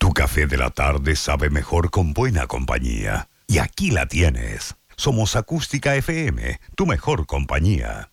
Tu café de la tarde sabe mejor con buena compañía. Y aquí la tienes. Somos Acústica FM, tu mejor compañía.